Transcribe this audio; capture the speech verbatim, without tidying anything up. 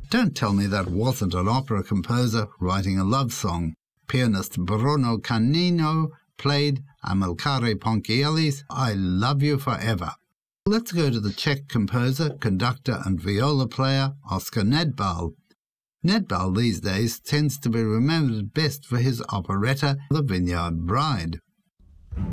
Don't tell me that wasn't an opera composer writing a love song. Pianist Bruno Canino played Amilcare Ponchielli's I Love You Forever. Let's go to the Czech composer, conductor and viola player Oskar Nedbal. Nedbal these days tends to be remembered best for his operetta The Vineyard Bride.